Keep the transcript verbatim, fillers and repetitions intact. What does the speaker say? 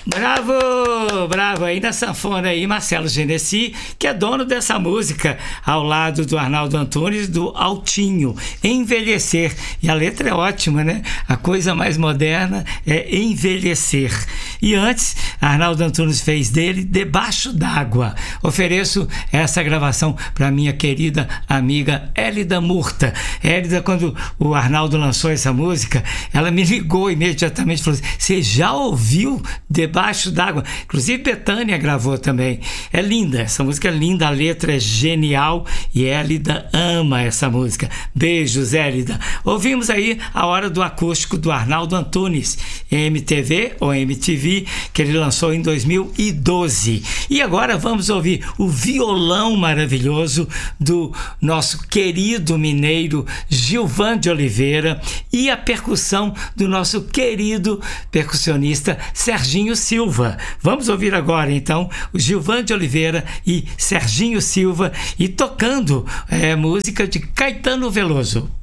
Bravo, bravo, aí na sanfona aí Marcelo Genesi, que é dono dessa música, ao lado do Arnaldo Antunes, do Altinho, Envelhecer. E a letra é ótima, né? A coisa mais moderna é envelhecer. E antes, Arnaldo Antunes fez dele Debaixo d'Água. Ofereço essa gravação para minha querida amiga Hélida Murta. Hélida, quando o Arnaldo lançou essa música, ela me ligou imediatamente e falou assim: você já ouviu Debaixo d'Água? Inclusive Bethânia gravou também. É linda, essa música é linda, a letra é genial e Hélida ama essa música. Beijos, Hélida. Ouvimos aí A Hora do Acústico do Arnaldo Antunes, M T V ou M T V, que ele lançou em dois mil e doze. E agora vamos ouvir o violão maravilhoso do nosso querido mineiro Gilvan de Oliveira e a percussão do nosso querido percussionista Serginho Silva. Vamos ouvir agora então o Gilvan de Oliveira e Serginho Silva e tocando é, música de Caetano Veloso.